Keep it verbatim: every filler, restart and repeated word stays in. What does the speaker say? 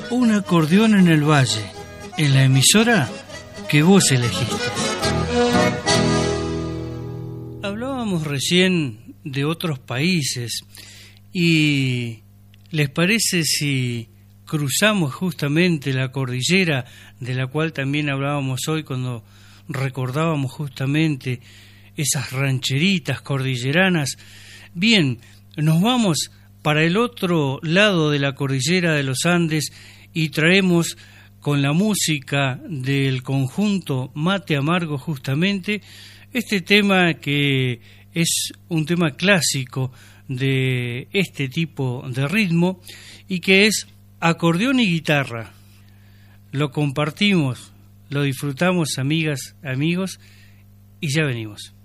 Un acordeón en el valle, en la emisora que vos elegiste. Hablábamos recién de otros países y ¿les parece si cruzamos justamente la cordillera de la cual también hablábamos hoy cuando recordábamos justamente esas rancheritas cordilleranas? Bien, nos vamos para el otro lado de la cordillera de los Andes y traemos con la música del conjunto Mate Amargo justamente este tema que es un tema clásico de este tipo de ritmo y que es acordeón y guitarra. Lo compartimos, lo disfrutamos, amigas, amigos, y ya venimos.